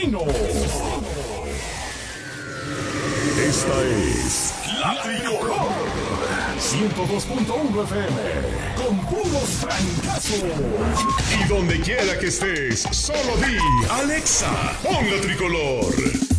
Destino. Esta es La Tricolor 102.1 FM con puros francazos. Y donde quiera que estés, solo di Alexa, pon La Tricolor.